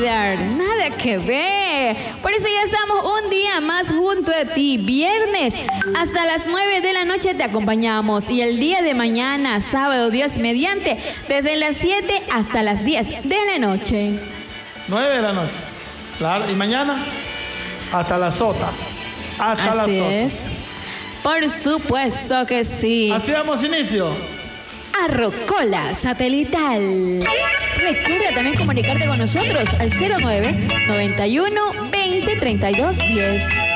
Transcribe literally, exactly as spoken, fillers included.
olvidar, nada que ver. Por eso ya estamos un día más junto a ti. Viernes hasta las nueve de la noche te acompañamos. Y el día de mañana, sábado, Dios mediante, desde las siete hasta las diez de la noche. nueve de la noche. Claro. ¿Y mañana? Hasta la sota. Hasta Así la sota. es. Por supuesto que sí. Así damos inicio. A Rocola Satelital. Recuerda también comunicarte con nosotros al cero nueve, noventa y uno, veinte, treinta y dos, diez.